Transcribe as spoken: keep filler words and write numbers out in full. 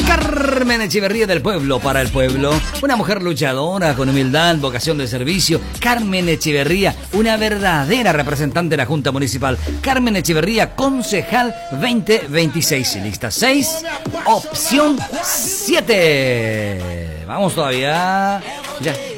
Carmen Echeverría del pueblo para el pueblo. Una mujer luchadora con humildad, vocación de servicio. Carmen Echeverría, una verdadera representante de la Junta Municipal. Carmen Echeverría, concejal veinte veintiséis. Lista seis, opción siete. Vamos todavía. Ya.